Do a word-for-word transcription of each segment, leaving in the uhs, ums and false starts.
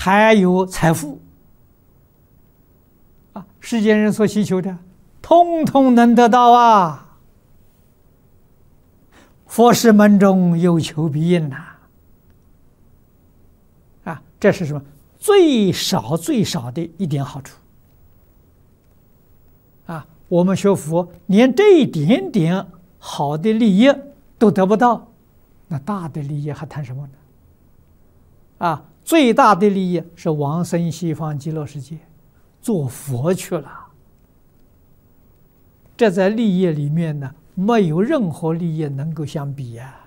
还有财富啊，世间人所需求的，通通能得到啊！佛事门中有求必应呐！啊，这是什么？最少最少的一点好处啊！我们学佛连这一点点好的利益都得不到，那大的利益还谈什么呢？啊，最大的利益是往生西方极乐世界，做佛去了。这在利益里面呢，没有任何利益能够相比呀！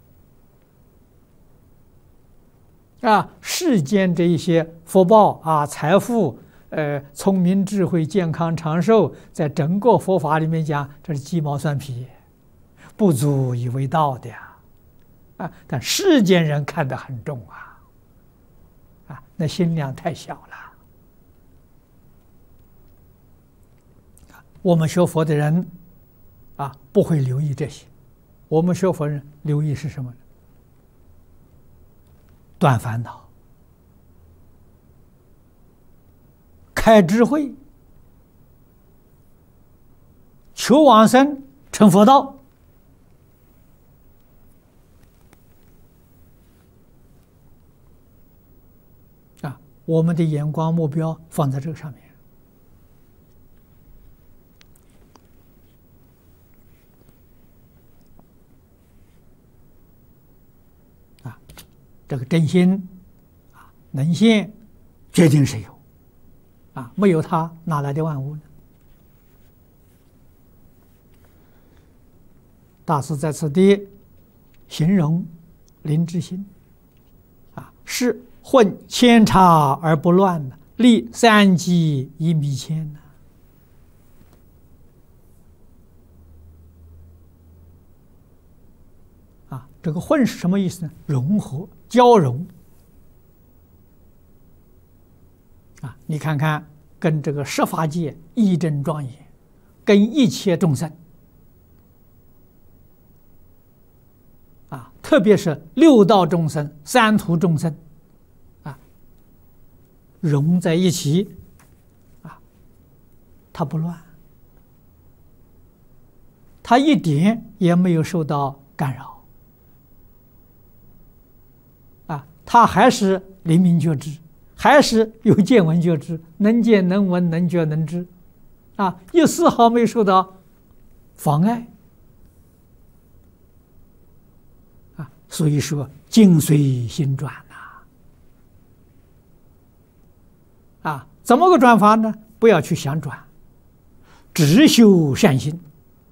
啊，世间这一些福报啊、财富、呃、聪明、智慧、健康、长寿，在整个佛法里面讲，这是鸡毛蒜皮，不足以为道的呀！啊，但世间人看得很重啊，啊，那心量太小了。我们学佛的人啊，不会留意这些。我们学佛人留意是什么呢？断烦恼、开智慧、求往生、成佛道。啊，我们的眼光目标放在这个上面。这个真心啊，能现，决定是有啊，没有它哪来的万物呢？大师在此地形容灵之心啊，是混千差而不乱，立三机以弥谦呢。啊，这个混是什么意思呢？融合。交融啊！你看看，跟这个十法界一真庄严，跟一切众生啊，特别是六道众生、三途众生啊，融在一起啊，它不乱，它一点也没有受到干扰。他还是灵明觉知，还是有见闻觉知，能见能闻能觉能知，啊，一丝毫没受到妨碍，啊，所以说境随心转呐，啊，怎么个转法呢？不要去想转，只修善心，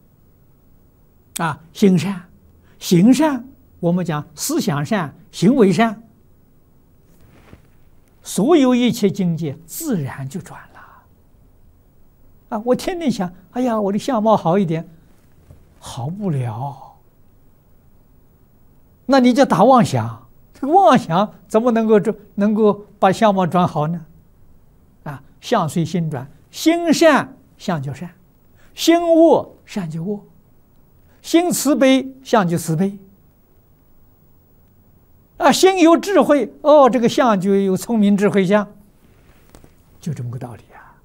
啊，行善，行善，我们讲思想善，行为善。所有一切境界自然就转了啊！我天天想，哎呀，我的相貌好一点，好不了。那你就打妄想，这个妄想怎么能够能够把相貌转好呢？啊，相随心转，心善相就善，心恶善就恶，心慈悲相就慈悲。啊，心有智慧哦，这个相就有聪明智慧相，就这么个道理啊！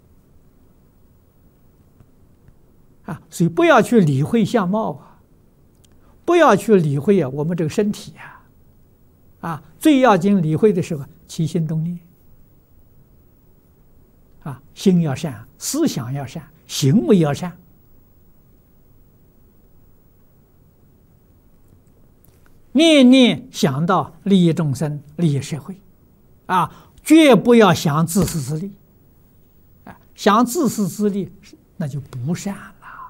啊，所以不要去理会相貌啊，不要去理会啊我们这个身体呀，啊，最要紧理会的是个起心动念，啊，心要善，思想要善，行为要善。念念想到利益众生、利益社会，啊，绝不要想自私自利，啊，想自私自利那就不善了，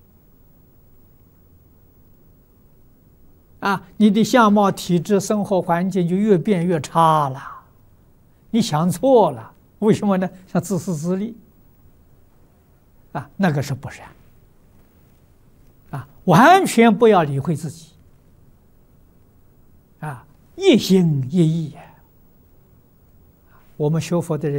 啊，你的相貌、体质、生活环境就越变越差了，你想错了，为什么呢？想自私自利，啊，那个是不善，啊，完全不要理会自己。啊，一心一意，我们学佛的人。